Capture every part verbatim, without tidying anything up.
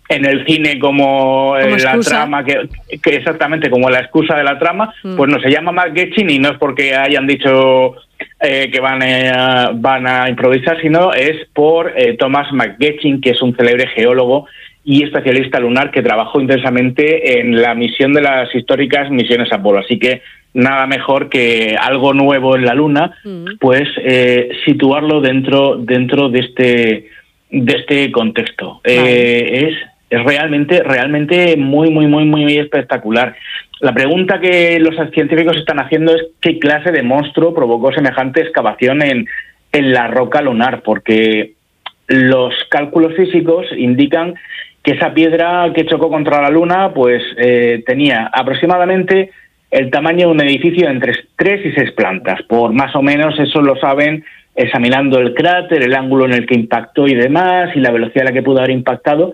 en el cine como, como la trama, que, que exactamente como la excusa de la trama, mm. pues no se llama McGetchin y no es porque hayan dicho eh, que van a, van a improvisar, sino es por eh, Thomas McGetchin, que es un célebre geólogo y especialista lunar que trabajó intensamente en la misión de las históricas misiones Apolo. Así que nada mejor que algo nuevo en la Luna, mm. pues eh, situarlo dentro, dentro de este, de este contexto. Vale. Eh, es Es realmente, realmente muy, muy, muy, muy espectacular. La pregunta que los científicos están haciendo es qué clase de monstruo provocó semejante excavación en, en la roca lunar, porque los cálculos físicos indican que esa piedra que chocó contra la Luna pues eh, tenía aproximadamente el tamaño de un edificio entre tres y seis plantas. Por más o menos eso lo saben examinando el cráter, el ángulo en el que impactó y demás, y la velocidad a la que pudo haber impactado.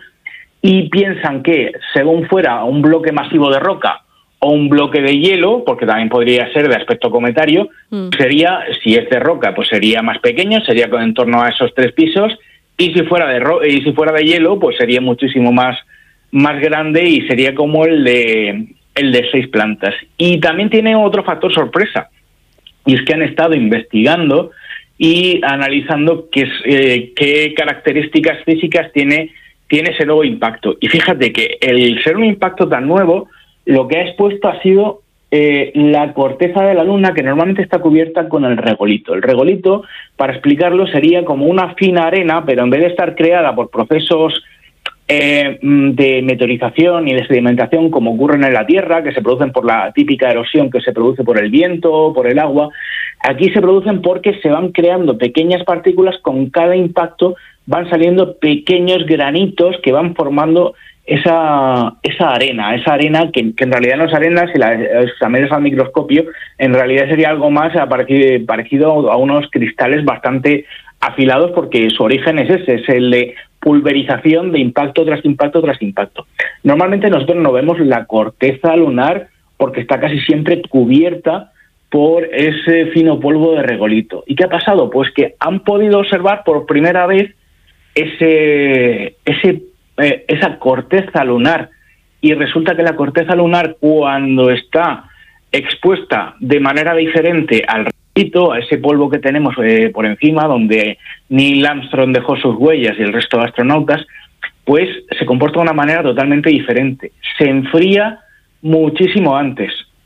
Y piensan que, según fuera un bloque masivo de roca o un bloque de hielo, porque también podría ser de aspecto cometario, mm. sería, si es de roca, pues sería más pequeño, sería en torno a esos tres pisos, y si fuera de ro- y si fuera de hielo, pues sería muchísimo más, más grande y sería como el de, el de seis plantas. Y también tiene otro factor sorpresa, y es que han estado investigando y analizando qué, eh, qué características físicas tiene tiene ese nuevo impacto. Y fíjate que el ser un impacto tan nuevo, lo que ha expuesto ha sido eh, la corteza de la Luna, que normalmente está cubierta con el regolito. El regolito, para explicarlo, sería como una fina arena, pero en vez de estar creada por procesos eh, de meteorización y de sedimentación, como ocurren en la Tierra, que se producen por la típica erosión que se produce por el viento, por el agua, aquí se producen porque se van creando pequeñas partículas con cada impacto. Van saliendo pequeños granitos que van formando esa esa arena, esa arena que, que en realidad no es arena, si la examinas al microscopio, en realidad sería algo más parecido, parecido a unos cristales bastante afilados, porque su origen es ese, es el de pulverización de impacto tras impacto tras impacto. Normalmente nosotros no vemos la corteza lunar porque está casi siempre cubierta por ese fino polvo de regolito. ¿Y qué ha pasado? Pues que han podido observar por primera vez ese, ese, eh, esa corteza lunar, y resulta que la corteza lunar, cuando está expuesta de manera diferente al regolito, a ese polvo que tenemos eh, por encima, donde Neil Armstrong dejó sus huellas y el resto de astronautas, pues se comporta de una manera totalmente diferente. Se enfría muchísimo antes.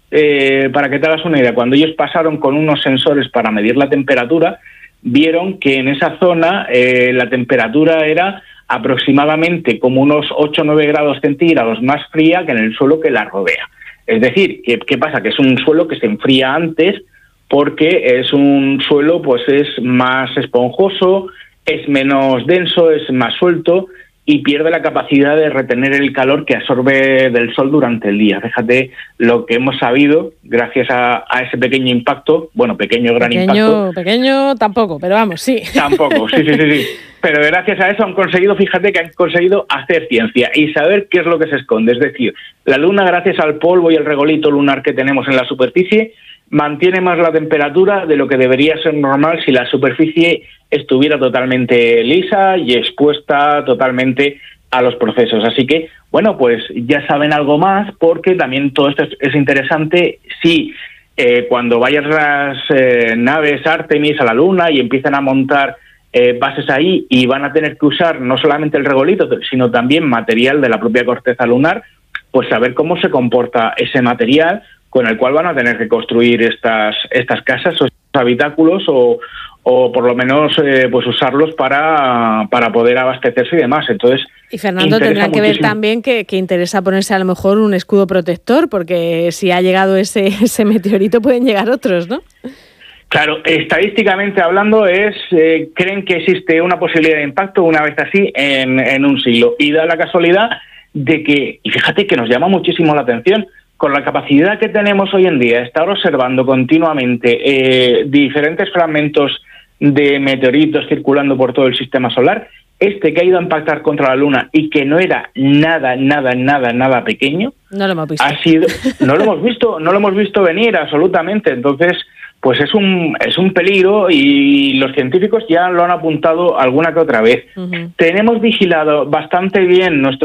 Eh, para que te hagas una idea, cuando ellos pasaron con unos sensores para medir la temperatura, vieron que en esa zona eh, la temperatura era aproximadamente como unos ocho o nueve grados centígrados más fría que en el suelo que la rodea. Es decir, ¿qué, qué pasa? Que es un suelo que se enfría antes porque es un suelo pues es más esponjoso, es menos denso, es más suelto y pierde la capacidad de retener el calor que absorbe del sol durante el día. Fíjate lo que hemos sabido gracias a, a ese pequeño impacto, bueno, pequeño, gran pequeño, impacto. Pequeño tampoco, pero vamos, sí. Tampoco, sí, sí, sí, sí. Pero gracias a eso han conseguido, fíjate que han conseguido hacer ciencia y saber qué es lo que se esconde. Es decir, la Luna, gracias al polvo y el regolito lunar que tenemos en la superficie, mantiene más la temperatura de lo que debería ser normal si la superficie estuviera totalmente lisa y expuesta totalmente a los procesos. Así que, bueno, pues ya saben algo más, porque también todo esto es, es interesante si eh, cuando vayan las eh, naves Artemis a la Luna y empiezan a montar eh, bases ahí y van a tener que usar no solamente el regolito, sino también material de la propia corteza lunar, pues saber cómo se comporta ese material con el cual van a tener que construir estas estas casas o estos habitáculos o, o por lo menos eh, pues usarlos para, para poder abastecerse y demás. Entonces, y Fernando, tendrán que ver también que, que interesa ponerse a lo mejor un escudo protector, porque si ha llegado ese, ese meteorito pueden llegar otros, ¿no? Claro, estadísticamente hablando es eh, creen que existe una posibilidad de impacto una vez así en, en un siglo, y da la casualidad de que, y fíjate que nos llama muchísimo la atención, con la capacidad que tenemos hoy en día de estar observando continuamente eh, diferentes fragmentos de meteoritos circulando por todo el sistema solar, este que ha ido a impactar contra la Luna y que no era nada, nada, nada, nada pequeño, no lo hemos visto. Ha sido, no lo hemos visto, no lo hemos visto venir absolutamente. Entonces, pues es un es un peligro y los científicos ya lo han apuntado alguna que otra vez. Uh-huh. Tenemos vigilado bastante bien nuestro